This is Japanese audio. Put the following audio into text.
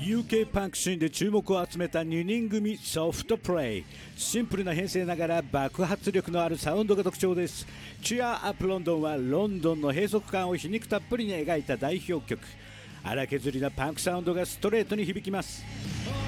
UK パンクシーンで注目を集めた2人組ソフトプレイ。シンプルな編成ながら爆発力のあるサウンドが特徴です。チアアップロンドンはロンドンの閉塞感を皮肉たっぷりに描いた代表曲。荒削りなパンクサウンドがストレートに響きます。